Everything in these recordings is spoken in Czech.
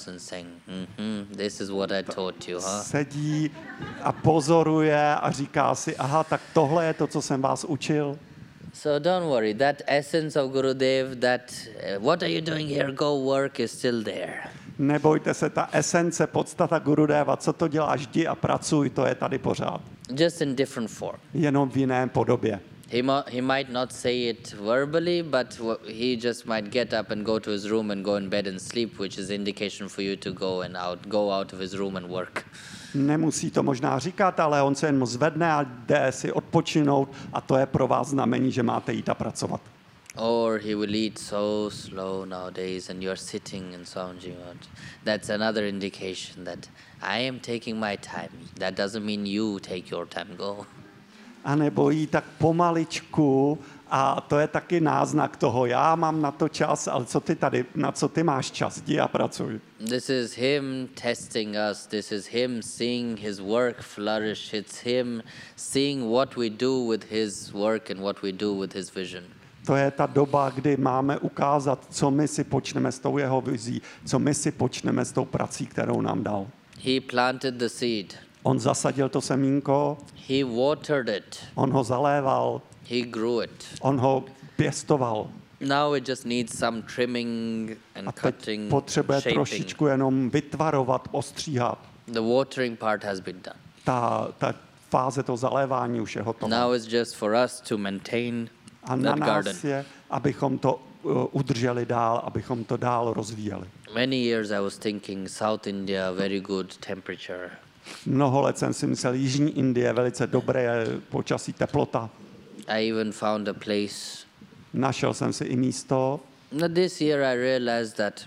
us and saying, this is what I taught you, huh? Sedí a pozoruje a říká si, aha, tak tohle je to, co jsem vás učil. So don't worry, that essence of Gurudev, that what are you doing here, go work, is still there. Nebojte se, ta esence, podstata Gurudeva, co to děláš, jdi a pracuj, to je tady pořád. Just in different form. Jenom v jiné podobě. He might not say it verbally, but he just might get up and go to his room and go in bed and sleep, which is indication for you to go out of his room and work. Nemusí to možná říkat, ale on se jen zvedne a jde si odpočinout a to je pro vás znamení, že máte jít a pracovat. Or he will eat so slow nowadays and you're sitting in Swamiji. That's another indication that I am taking my time. That doesn't mean you take your time, go. A nebo jí tak pomaličku a to je taky náznak toho, já mám na to čas, ale co ty tady, na co ty máš čas, jdi a pracuj. This is him testing us. This is him seeing his work flourish. It's him seeing what we do with his work and what we do with his vision. To je ta doba, kdy máme ukázat, co my si počneme s tou jeho vizí, co my si počneme s tou prací, kterou nám dal. He planted the seed. On zasadil to semínko, He watered it. on ho zaléval, He grew it. on ho pěstoval. Now it just needs some trimming and A teď cutting, potřebuje shaping. trošičku jenom vytvarovat, ostříhat. The watering part has been done. Ta fáze toho zalévání už je hotová. Now it's just for us to maintain A na that garden. nás je, abychom to udrželi dál, abychom to dál rozvíjeli. Many years I was thinking South India, very good temperature. Mnoho let jsem si myslel, Jižní Indie, velice dobré počasí, teplota. I even found a place. Našel jsem si i místo. Now this year I realized that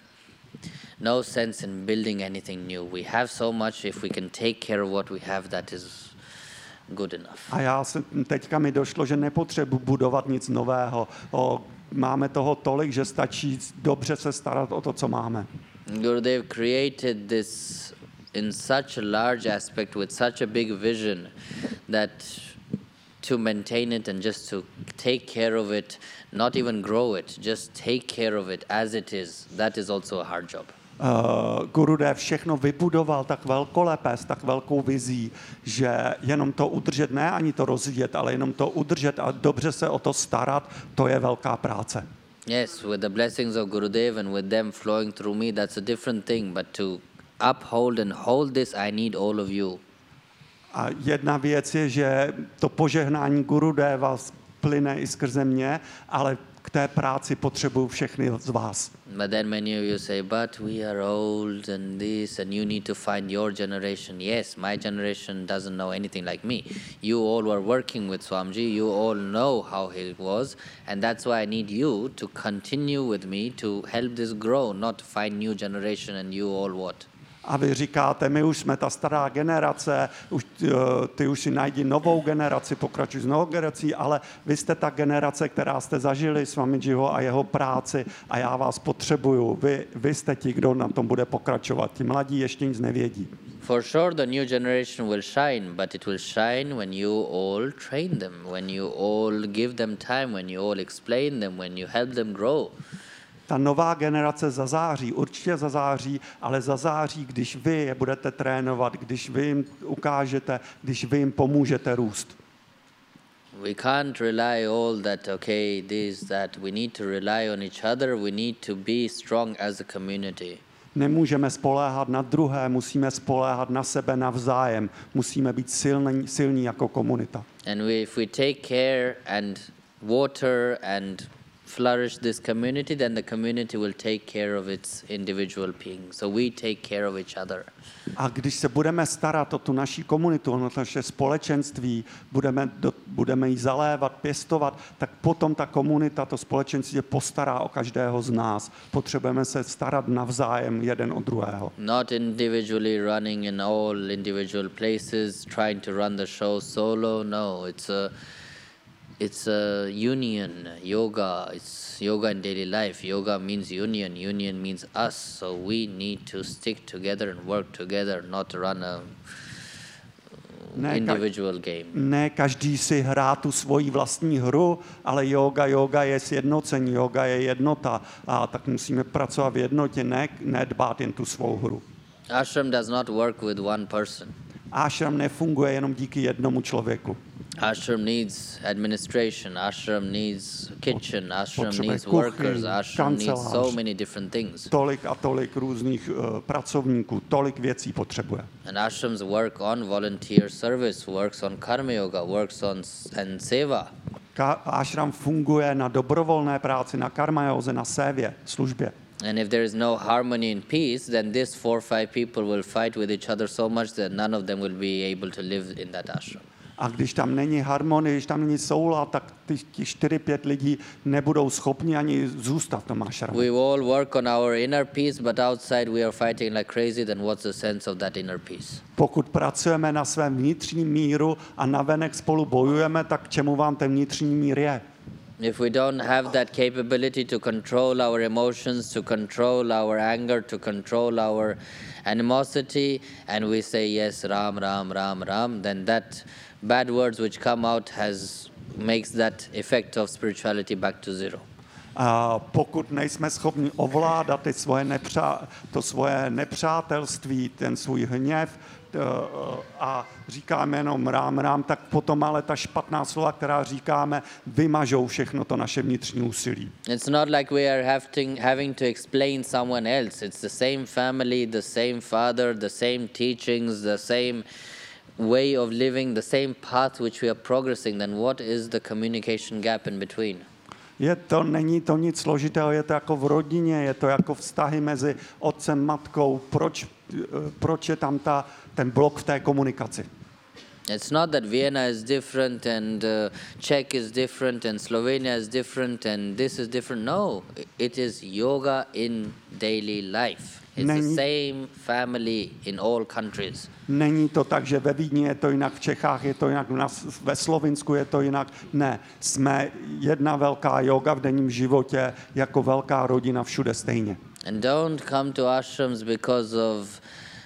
no sense in building anything new. We have so much, if we can take care of what we have, that is good enough. A teďka mi došlo, že nepotřebuji budovat nic nového. Máme toho tolik, že stačí dobře se starat o to, co máme. Gurudev created this in such a large aspect with such a big vision that to maintain it and just to take care of it, not even grow it, just take care of it as it is, that is also a hard job. Gurudev všechno vybudoval tak velkolepé, s tak velkou vizí, že jenom to udržet, ne ani to rozvíjet, ale jenom to udržet a dobře se o to starat, to je velká práce. Yes, with the blessings of Gurudev and with them flowing through me, that's a different thing, but to uphold and hold this, I need all of you. A jedna věc je, že to požehnání Gurudeva plyne i skrze mě, ale k té práci potřebuju všechny z vás. But then many of you say, but we are old and this, and you need to find your generation. Yes, my generation doesn't know anything like me. You all were working with Swamiji, you all know how he was, and that's why I need you to continue with me to help this grow, not to find new generation and you all what? A vy říkáte, my už jsme ta stará generace, ty už si najdi novou generaci, pokračuj s novou generací, ale vy jste ta generace, která jste zažili Swamijiho a jeho práci a já vás potřebuju. Vy jste ti, kdo na tom bude pokračovat. Ti mladí ještě nic nevědí. For sure the new generation will shine, but it will shine when you all train them, when you all give them time, when you all explain them, when you help them grow. Ta nová generace zazáří, určitě zazáří, ale zazáří, když vy je budete trénovat, když vy jim ukážete, když vy jim pomůžete růst. We can't rely all that, okay, this, that. We need to rely on each other. We need to be strong as a community. Nemůžeme spoléhat na druhé, musíme spoléhat na sebe navzájem. Musíme být silní jako komunita. And if we take care and water and flourish this community, then the community will take care of its individual being. So we take care of each other. A když se budeme starat o tu naší komunitu, o naše společenství, budeme ji zalévat, pěstovat, tak potom ta komunita, to společenství se postará o každého z nás. Potřebujeme se starat navzájem jeden o druhého. Not individually running in all individual places, trying to run the show solo. No, it's a union, yoga. It's yoga in daily life. Yoga means union. Union means us. So we need to stick together and work together, not run individual game. Ne každý si hrá tu svoji vlastní hru, ale yoga je sjednocení, yoga je jednota a tak musíme pracovat v jednotě, ne dbát jen tu svou hru. Ashram does not work with one person. Ashram nefunguje jenom díky jednomu člověku. Ashram needs administration, ashram needs kitchen, ashram Potřebuje needs workers, kuchyň, ashram needs kancelář. so many different things. Tolik a tolik různých pracovníků, tolik věcí potřebuje. And ashrams work on volunteer service, works on karma yoga, works on and seva. Ashram funguje na dobrovolné práci, na karma józe, na sévě, službě. And if there is no harmony and peace, then these 4 or 5 people will fight with each other so much that none of them will be able to live in that ashram. A když tam není harmonie, když tam není soulad, tak ti 4-5 lidí nebudou schopni ani zůstat v tom ashramu. We all work on our inner peace, but outside we are fighting like crazy, then what's the sense of that inner peace? Pokud pracujeme na svém vnitřním míru a navenek spolu bojujeme, tak k čemu vám ten vnitřní mír je? If we don't have that capability to control our emotions, to control our anger, to control our animosity, and we say yes, Ram, Ram, Ram, Ram, then that bad words which come out makes that effect of spirituality back to zero. A pokud nejsme schopni ovládat to svoje nepřátelství, ten svůj hněv a říkáme jenom rám, tak potom ale ta špatná slova, která říkáme, vymažou všechno to naše vnitřní úsilí. It's not like we are having to explain someone else. It's the same family, the same father, the same teachings, the same way of living, the same path which we are progressing. Then what is the communication gap in between? Není to nic složitého, je to jako v rodině, je to jako vztahy mezi otcem, matkou. Proč je tam ten blok v té komunikaci? It's not that Vienna is different and Czech is different and Slovenia is different and this is different. No, it is yoga in daily life. It's the same family in all countries. Není to tak, že ve Vídni je to jinak, v Čechách je to jinak, ve Slovinsku je to jinak. Ne, jsme jedna velká yoga v denním životě, jako velká rodina všude stejně. And don't come to ashrams because of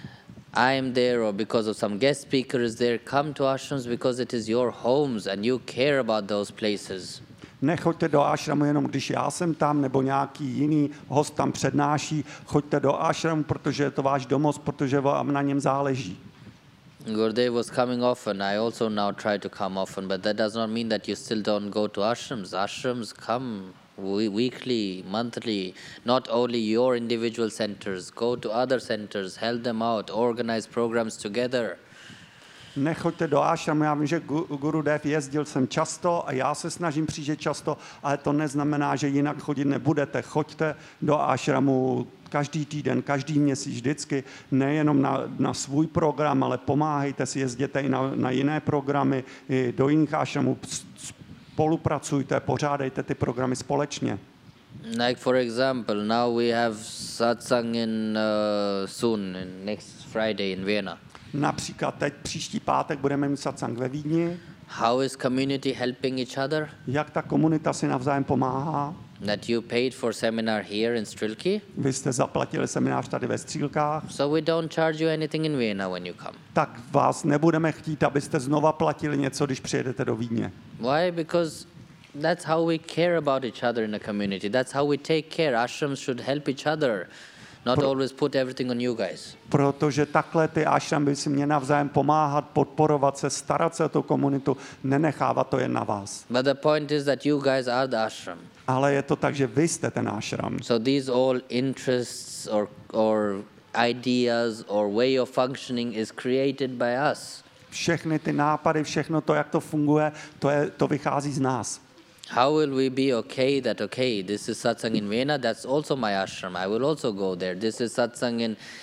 I'm there or because of some guest speaker is there. Come to ashrams because it is your homes and you care about those places. Nechoďte do ashramu jenom když já jsem tam nebo nějaký jiný host tam přednáší. Choďte do ashramu, protože je to váš domov, protože vám na něm záleží. Gurudev was coming often. I also now try to come often, but that does not mean that you still don't go to ashrams. Ashrams come weekly, monthly, not only your individual centers. Go to other centers, help them out, organize programs together. Nechoďte do ashramu, já vím, že Gurudev jezdil sem často a já se snažím přijít často, ale to neznamená, že jinak chodit nebudete. Choďte do ashramu každý týden, každý měsíc, vždycky, nejenom na svůj program, ale pomáhejte si, jezděte i na jiné programy, i do jiných ashramů, spolupracujte, pořádejte ty programy společně. Like for example, now we have satsang soon, next Friday in Vienna. Například teď příští pátek budeme mít satsang ve Vídni. How is community helping each other? Jak ta komunita si navzájem pomáhá? That you paid for seminar here in Strilky? Vy jste zaplatili seminář tady ve Střílkách. So we don't charge you anything in Vienna when you come. Tak vás nebudeme chtít, abyste znova platili něco, když přijedete do Vídně. Why? Because that's how we care about each other in a community. That's how we take care. Ashrams should help each other. Not always put everything on you guys. Protože takhle ty ashram by si měly navzájem pomáhat, podporovat se, starat se o tu komunitu, nenechávat to jen na vás. But the point is that you guys are the ashram. Ale je to tak, že vy jste ten ashram. So these all interests or ideas or way of functioning is created by us. Všechny ty nápady, všechno to, jak to funguje, to vychází z nás. How will we be okay that, okay, this is satsang in Vienna, that's also my ashram, I will also go there. This is satsang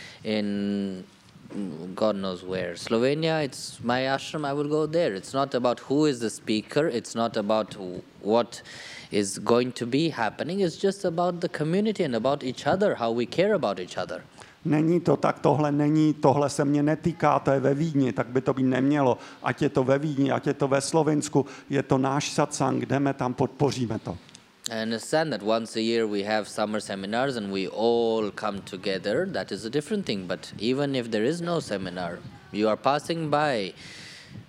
in God knows where. Slovenia, it's my ashram, I will go there. It's not about who is the speaker, it's not about what is going to be happening, it's just about the community and about each other, how we care about each other. Není to tak, tohle se mě netýká, to je ve Vídni, tak by to být nemělo. Ať je to ve Vídni, ať je to ve Slovinsku, je to náš satsang, jdeme tam, podpoříme to. I understand that once a year we have summer seminars and we all come together, that is a different thing. But even if there is no seminar, you are passing by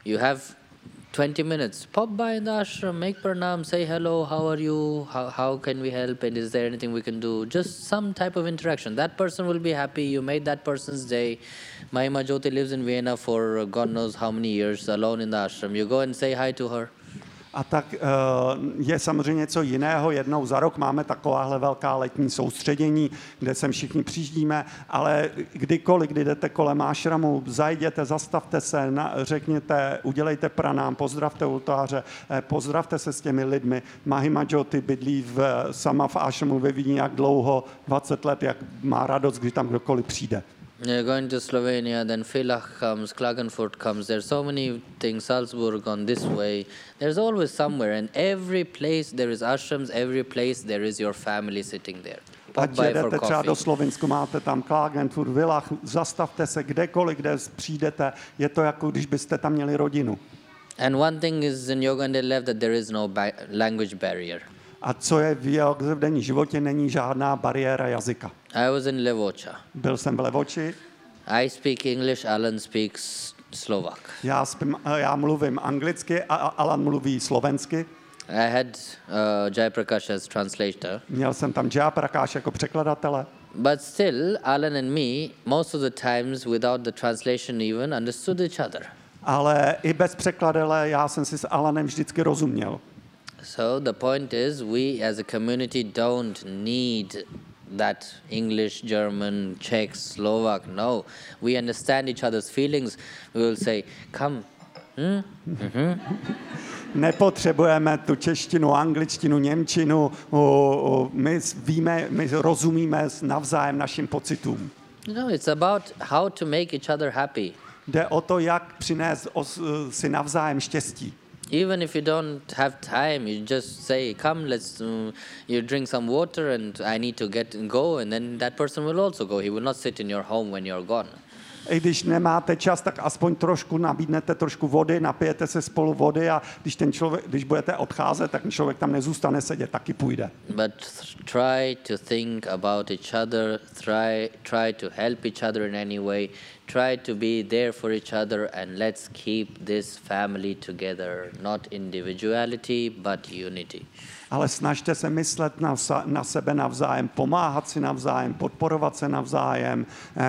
You have 20 minutes. Pop by in the ashram, make pranam, say hello, how are you, how can we help, and is there anything we can do? Just some type of interaction. That person will be happy. You made that person's day. Mahima Jyoti lives in Vienna for God knows how many years, alone in the ashram. You go and say hi to her. A tak je samozřejmě něco jiného. Jednou za rok máme takováhle velká letní soustředění, kde sem všichni přijíždíme, ale kdykoliv, kdy jdete kolem ášramu, zajděte, zastavte se, řekněte, udělejte pranám, pozdravte oltáře, pozdravte se s těmi lidmi. Mahima Jyoti bydlí sama v ášramu ve Vídni jak dlouho, 20 let, jak má radost, když tam kdokoliv přijde. You're going to Slovenia, then Villach comes, Klagenfurt comes. There's so many things, Salzburg on this way. There's always somewhere, and every place there is ashrams, every place there is your family sitting there. Ať jedete třeba do Slovinsku, máte tam Klagenfurt, Villach, zastavte se kdekoliv, kde přijdete, je to jako když byste tam měli rodinu. And one thing is in Yoga and Left that there is no language barrier. A co je v denní životě, není žádná bariéra jazyka. I was in Levoča. Byl jsem v Levoči. I speak English, Alan speaks Slovak. Já mluvím anglicky a Alan mluví slovensky. I had Jayaprakash as translator. Měl jsem tam Jayaprakash jako překladatele. But still, Alan and me, most of the times without the translation even, understood each other. Ale i bez překladatele já jsem si s Alanem vždycky rozuměl. So the point is, we as a community don't need that English, German, Czech, Slovak. No, we understand each other's feelings. We will say, come. Nepotřebujeme tu češtinu, angličtinu, němčinu. My víme, my rozumíme navzájem našim pocitům. No, it's about how to make each other happy. Jde o to, jak přinést si navzájem štěstí. Even if you don't have time, you just say, come, let's, you drink some water and I need to go, and then that person will also go. He will not sit in your home when you're gone. I když nemáte čas, tak aspoň trošku nabídnete trošku vody, napijete se spolu vody a když budete odcházet, tak člověk tam nezůstane sedět, taky půjde. But try to think about each other, try to help each other in any way, try to be there for each other, and let's keep this family together, not individuality, but unity. Ale snažte se myslet na sebe navzájem, pomáhat si navzájem, podporovat se navzájem.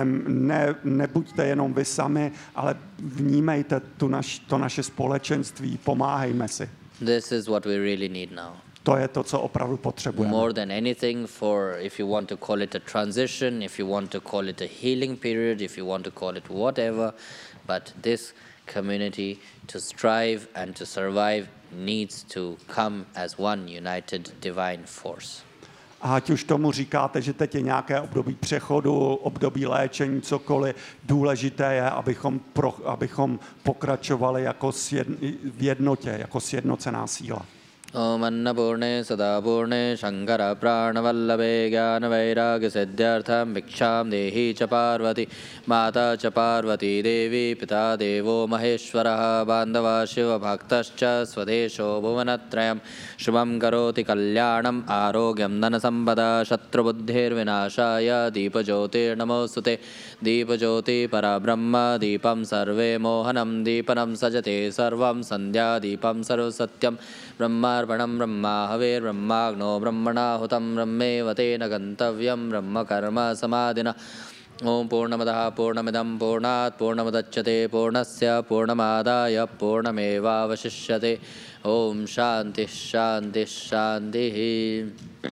Nebuďte jenom vy sami, ale vnímejte to naše společenství, pomáhejme si. This is what we really need now. To je to, co opravdu potřebujeme. More than anything, if you want to call it a transition, if you want to call it a healing period, if you want to call it whatever, but this community to strive and to survive needs to come as one united divine force. A ať už tomu říkáte, že teď je nějaké období přechodu, období léčení, cokoliv, důležité je, abychom pokračovali jako v jednotě, jako sjednocená síla. Om Annapurne Sadapurne Shankara Pranavallabhe Jnana Vairagya Siddhyartham Bhiksham Dehi Cha Parvati Mata Cha Parvati Devi Pita Devo Maheshwaraha Bandhava Shiva Bhaktascha Swadesho Bhuvanatrayam Shubham Karoti Kalyanam Arogyam Dhanasampada Shatrabuddhir Vinashaya Deepajyotir Namostute Deepajyoti Parabrahma Deepam Sarve Mohanam Deepanam Sajate Sarvam Sandhya Deepam Sarvasatyam Brahmarpanam Brahma Haver Brahmagno Brahmana Hutam Brahmeva Tena Gantavyam Brahma Karma Samadhina Om Purnamadaha Purnamidam Purnat Purnamadachyate Purnasya Purnamadaya Purnameva Vashishyate Om Shanti Shanti Shanti